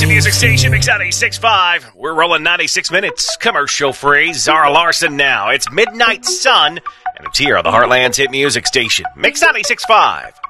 country music station, Mix 96.5. We're rolling 96 minutes, commercial free. Zara Larson now. It's Midnight Sun, and it's here on the Heartland's hit music station, Mix 96.5.